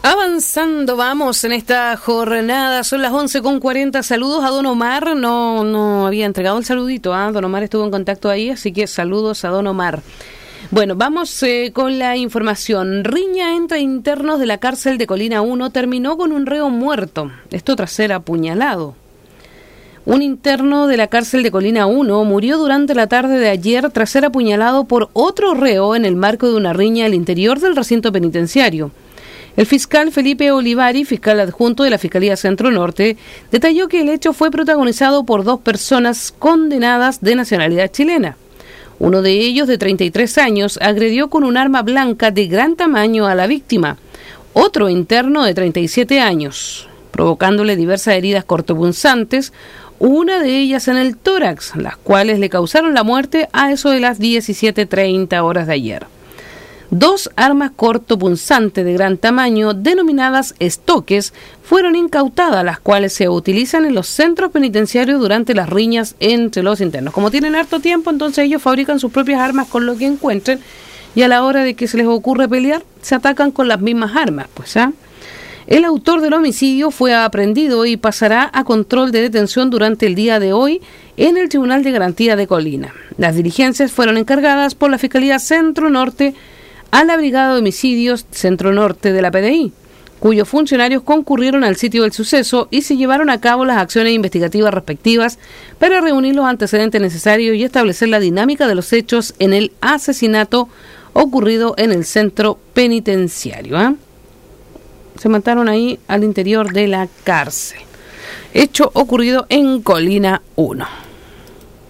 Avanzando, vamos en esta jornada, son las 11:40. Saludos a Don Omar, no había entregado el saludito, Don Omar estuvo en contacto ahí, así que saludos a Don Omar. Bueno, vamos con la información. Riña entre internos de la cárcel de Colina 1 terminó con un reo muerto, esto tras ser apuñalado. Un interno de la cárcel de Colina 1 murió durante la tarde de ayer tras ser apuñalado por otro reo en el marco de una riña al interior del recinto penitenciario. El fiscal Felipe Olivari, fiscal adjunto de la Fiscalía Centro Norte, detalló que el hecho fue protagonizado por dos personas condenadas de nacionalidad chilena. Uno de ellos, de 33 años, agredió con un arma blanca de gran tamaño a la víctima. Otro interno de 37 años, provocándole diversas heridas cortopunzantes, una de ellas en el tórax, las cuales le causaron la muerte a eso de las 17:30 horas de ayer. Dos armas cortopunzantes de gran tamaño, denominadas estoques, fueron incautadas, las cuales se utilizan en los centros penitenciarios durante las riñas entre los internos. Como tienen harto tiempo, entonces ellos fabrican sus propias armas con lo que encuentren, y a la hora de que se les ocurre pelear, se atacan con las mismas armas, El autor del homicidio fue aprehendido y pasará a control de detención durante el día de hoy en el Tribunal de Garantía de Colina. Las diligencias fueron encargadas por la Fiscalía Centro Norte a la Brigada de Homicidios Centro Norte de la PDI, cuyos funcionarios concurrieron al sitio del suceso y se llevaron a cabo las acciones investigativas respectivas para reunir los antecedentes necesarios y establecer la dinámica de los hechos en el asesinato ocurrido en el centro penitenciario. Se mataron ahí al interior de la cárcel. Hecho ocurrido en Colina 1.